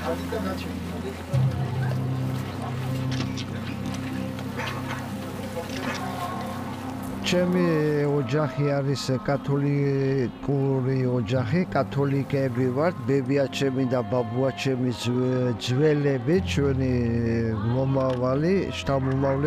ჩემი ოჯახი არის კათოლიკური ოჯახი, კათოლიკეები ვართ, ბებია ჩემი და ბაბუა ჩემი ძველები, ჩვენი მომავალი, შთამომავლები